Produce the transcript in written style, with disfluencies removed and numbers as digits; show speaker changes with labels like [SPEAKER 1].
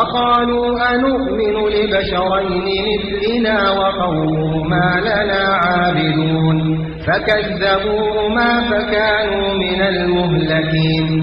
[SPEAKER 1] وقالوا أنؤمن لبشرين مثلنا وقومهما لنا عابدون فكذبوهما فكانوا من المهلكين.